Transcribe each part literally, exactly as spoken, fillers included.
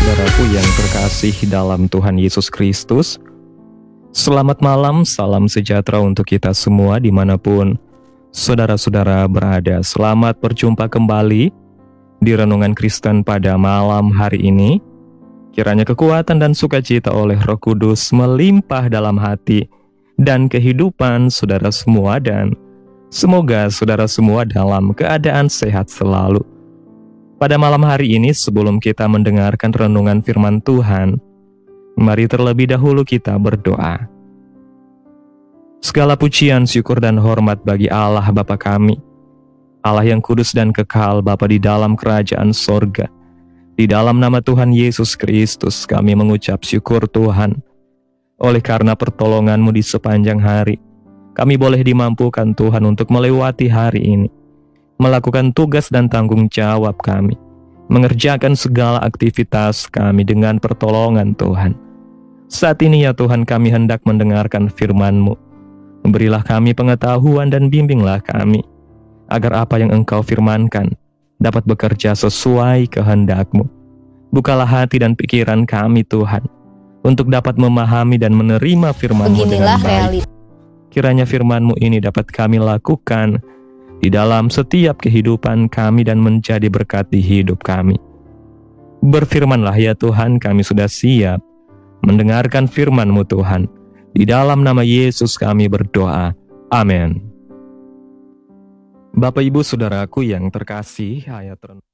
saudaraku yang terkasih dalam Tuhan Yesus Kristus. Selamat malam, salam sejahtera untuk kita semua dimanapun saudara-saudara berada. Selamat berjumpa kembali di Renungan Kristen pada malam hari ini. Kiranya kekuatan dan sukacita oleh Roh Kudus melimpah dalam hati dan kehidupan saudara semua, dan semoga saudara semua dalam keadaan sehat selalu. Pada malam hari ini, sebelum kita mendengarkan renungan firman Tuhan, mari terlebih dahulu kita berdoa. Segala pujian, syukur, dan hormat bagi Allah Bapa kami, Allah yang kudus dan kekal, Bapa di dalam kerajaan sorga. Di dalam nama Tuhan Yesus Kristus kami mengucap syukur Tuhan. Oleh karena pertolongan-Mu di sepanjang hari, kami boleh dimampukan Tuhan untuk melewati hari ini, melakukan tugas dan tanggung jawab kami, mengerjakan segala aktivitas kami dengan pertolongan Tuhan. Saat ini ya Tuhan, kami hendak mendengarkan firman-Mu. Berilah kami pengetahuan dan bimbinglah kami, agar apa yang Engkau firmankan dapat bekerja sesuai kehendak-Mu. Bukalah hati dan pikiran kami Tuhan, untuk dapat memahami dan menerima firman-Mu dengan baik. Kiranya firman-Mu ini dapat kami lakukan di dalam setiap kehidupan kami dan menjadi berkat di hidup kami. Berfirmanlah ya Tuhan, kami sudah siap mendengarkan firman-Mu Tuhan. Di dalam nama Yesus kami berdoa. Amin. Bapak Ibu Saudaraku yang terkasih, ayat renungan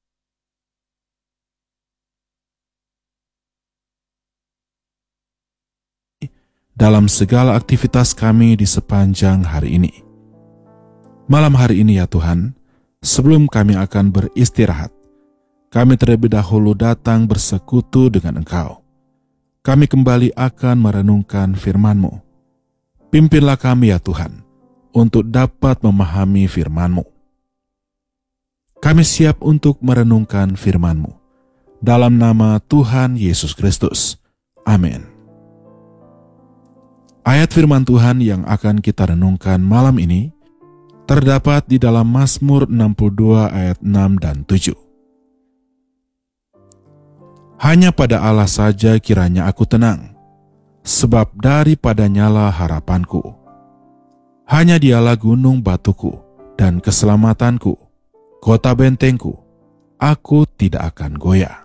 dalam segala aktivitas kami di sepanjang hari ini. Malam hari ini ya Tuhan, sebelum kami akan beristirahat, kami terlebih dahulu datang bersekutu dengan Engkau. Kami kembali akan merenungkan firman-Mu. Pimpinlah kami ya Tuhan, untuk dapat memahami firman-Mu. Kami siap untuk merenungkan firman-Mu. Dalam nama Tuhan Yesus Kristus. Amin. Ayat firman Tuhan yang akan kita renungkan malam ini terdapat di dalam Mazmur enam puluh dua ayat enam dan tujuh. Hanya pada Allah saja kiranya aku tenang, sebab daripadanyalah harapanku. Hanya Dialah gunung batuku dan keselamatanku, kota bentengku, aku tidak akan goyah.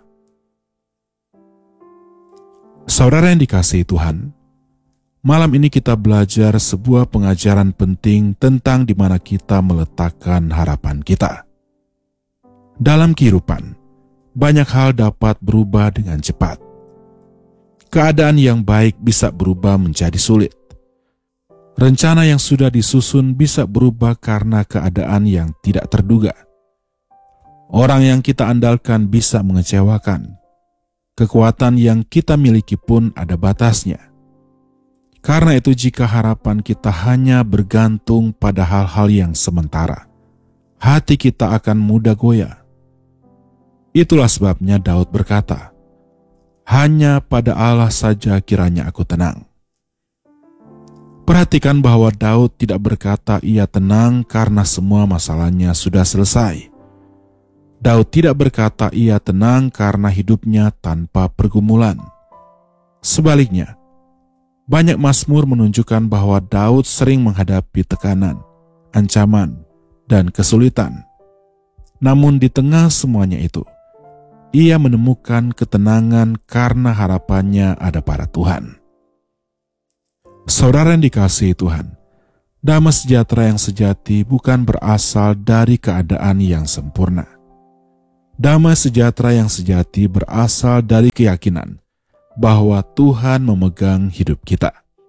Saudara yang dikasihi Tuhan, malam ini kita belajar sebuah pengajaran penting tentang di mana kita meletakkan harapan kita. Dalam kehidupan, banyak hal dapat berubah dengan cepat. Keadaan yang baik bisa berubah menjadi sulit. Rencana yang sudah disusun bisa berubah karena keadaan yang tidak terduga. Orang yang kita andalkan bisa mengecewakan. Kekuatan yang kita miliki pun ada batasnya. Karena itu jika harapan kita hanya bergantung pada hal-hal yang sementara, hati kita akan mudah goyah. Itulah sebabnya Daud berkata, hanya pada Allah saja kiranya aku tenang. Perhatikan bahwa Daud tidak berkata ia tenang karena semua masalahnya sudah selesai. Daud tidak berkata ia tenang karena hidupnya tanpa pergumulan. Sebaliknya, banyak mazmur menunjukkan bahwa Daud sering menghadapi tekanan, ancaman, dan kesulitan. Namun di tengah semuanya itu, ia menemukan ketenangan karena harapannya ada pada Tuhan. Saudara yang dikasihi Tuhan, damai sejahtera yang sejati bukan berasal dari keadaan yang sempurna. Damai sejahtera yang sejati berasal dari keyakinan bahwa Tuhan memegang hidup kita.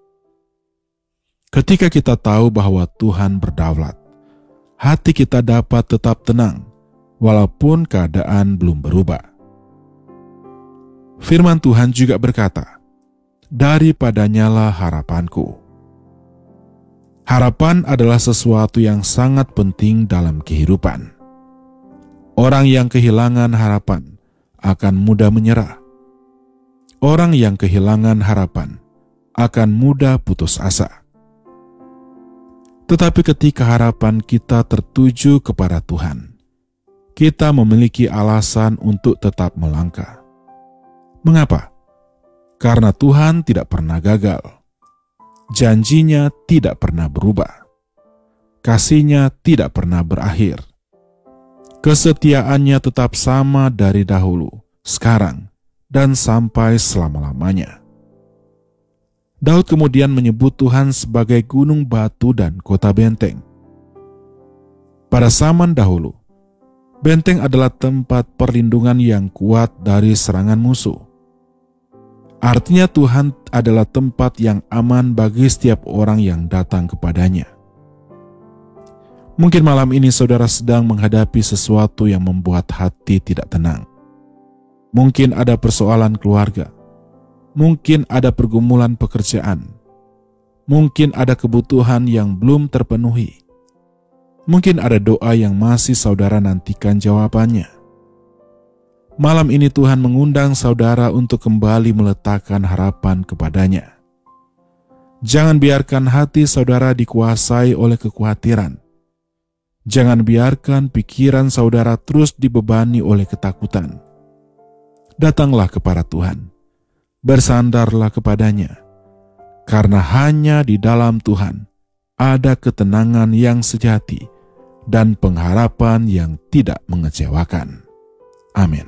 Ketika kita tahu bahwa Tuhan berdaulat, hati kita dapat tetap tenang walaupun keadaan belum berubah. Firman Tuhan juga berkata, daripadanyalah harapanku. Harapan adalah sesuatu yang sangat penting dalam kehidupan. Orang yang kehilangan harapan akan mudah menyerah. Orang yang kehilangan harapan akan mudah putus asa. Tetapi ketika harapan kita tertuju kepada Tuhan, kita memiliki alasan untuk tetap melangkah. Mengapa? Karena Tuhan tidak pernah gagal. Janjinya tidak pernah berubah. Kasih-Nya tidak pernah berakhir. Kesetiaannya tetap sama dari dahulu, sekarang, dan sampai selama-lamanya. Daud kemudian menyebut Tuhan sebagai gunung batu dan kota benteng. Pada zaman dahulu, benteng adalah tempat perlindungan yang kuat dari serangan musuh. Artinya Tuhan adalah tempat yang aman bagi setiap orang yang datang kepadanya. Mungkin malam ini saudara sedang menghadapi sesuatu yang membuat hati tidak tenang. Mungkin ada persoalan keluarga. Mungkin ada pergumulan pekerjaan. Mungkin ada kebutuhan yang belum terpenuhi. Mungkin ada doa yang masih saudara nantikan jawabannya. Malam ini Tuhan mengundang saudara untuk kembali meletakkan harapan kepadanya. Jangan biarkan hati saudara dikuasai oleh kekhawatiran. Jangan biarkan pikiran saudara terus dibebani oleh ketakutan. Datanglah kepada Tuhan. Bersandarlah kepadanya. Karena hanya di dalam Tuhan ada ketenangan yang sejati dan pengharapan yang tidak mengecewakan. Amin.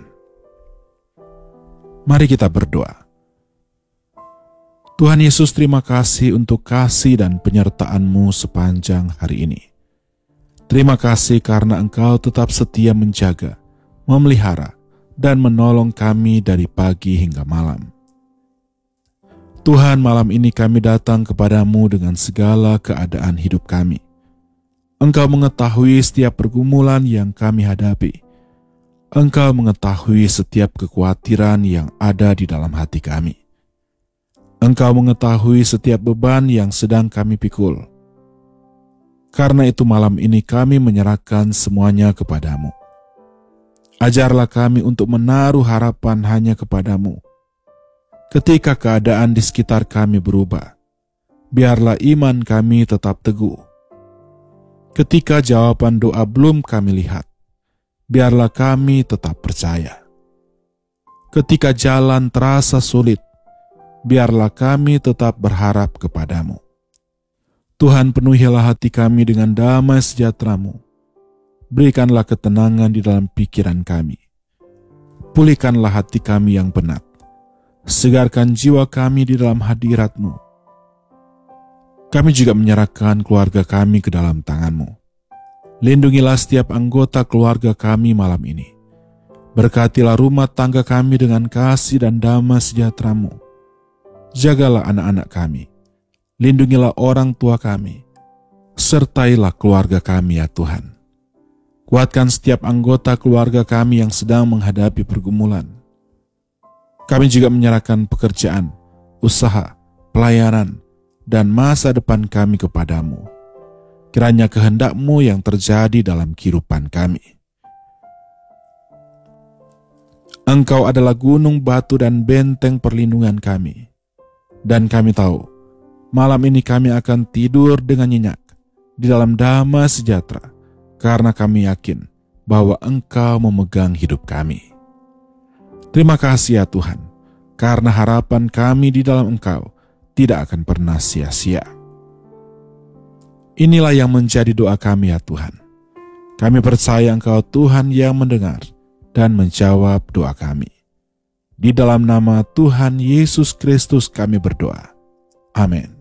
Mari kita berdoa. Tuhan Yesus, terima kasih untuk kasih dan penyertaan-Mu sepanjang hari ini. Terima kasih karena Engkau tetap setia menjaga, memelihara, dan menolong kami dari pagi hingga malam. Tuhan, malam ini kami datang kepadamu dengan segala keadaan hidup kami. Engkau mengetahui setiap pergumulan yang kami hadapi. Engkau mengetahui setiap kekhawatiran yang ada di dalam hati kami. Engkau mengetahui setiap beban yang sedang kami pikul. Karena itu malam ini kami menyerahkan semuanya kepadamu. Ajarlah kami untuk menaruh harapan hanya kepadamu. Ketika keadaan di sekitar kami berubah, biarlah iman kami tetap teguh. Ketika jawaban doa belum kami lihat, biarlah kami tetap percaya. Ketika jalan terasa sulit, biarlah kami tetap berharap kepadamu. Tuhan, penuhilah hati kami dengan damai sejahtera-Mu. Berikanlah ketenangan di dalam pikiran kami. Pulihkanlah hati kami yang penat. Segarkan jiwa kami di dalam hadirat-Mu. Kami juga menyerahkan keluarga kami ke dalam tangan-Mu. Lindungilah setiap anggota keluarga kami malam ini. Berkatilah rumah tangga kami dengan kasih dan damai sejahtera-Mu. Jagalah anak-anak kami. Lindungilah orang tua kami. Sertailah keluarga kami ya Tuhan. Kuatkan setiap anggota keluarga kami yang sedang menghadapi pergumulan. Kami juga menyerahkan pekerjaan, usaha, pelayanan, dan masa depan kami kepadamu. Kiranya kehendak-Mu yang terjadi dalam kehidupan kami. Engkau adalah gunung batu dan benteng perlindungan kami. Dan kami tahu, malam ini kami akan tidur dengan nyenyak di dalam damai sejahtera, karena kami yakin bahwa Engkau memegang hidup kami. Terima kasih ya Tuhan, karena harapan kami di dalam Engkau tidak akan pernah sia-sia. Inilah yang menjadi doa kami ya Tuhan. Kami percaya Engkau Tuhan yang mendengar dan menjawab doa kami. Di dalam nama Tuhan Yesus Kristus kami berdoa. Amin.